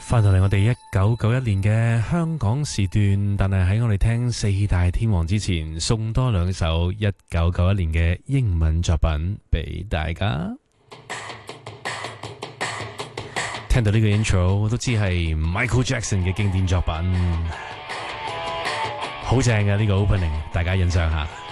翻到嚟我哋1991年嘅香港時段，但係喺我哋聽四大天王之前，送多兩首1991年嘅英文作品俾大家。聽到呢個 intro 都知係 Michael Jackson 嘅經典作品，好正嘅呢個 opening，大家欣賞下。